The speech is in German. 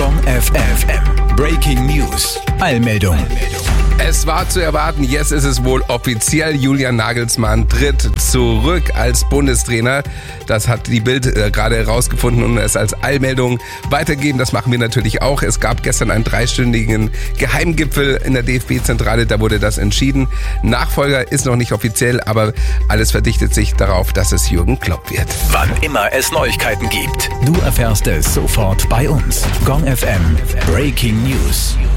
Gong FM. Breaking News. Eilmeldung. Es war zu erwarten, jetzt ist es wohl offiziell. Julian Nagelsmann tritt zurück als Bundestrainer. Das hat die Bild gerade herausgefunden und es als Eilmeldung weitergeben. Das machen wir natürlich auch. Es gab gestern einen 3-stündigen Geheimgipfel in der DFB-Zentrale. Da wurde das entschieden. Nachfolger ist noch nicht offiziell, aber alles verdichtet sich darauf, dass es Jürgen Klopp wird. Wann immer es Neuigkeiten gibt, du erfährst es sofort bei uns. Gong FM Breaking News.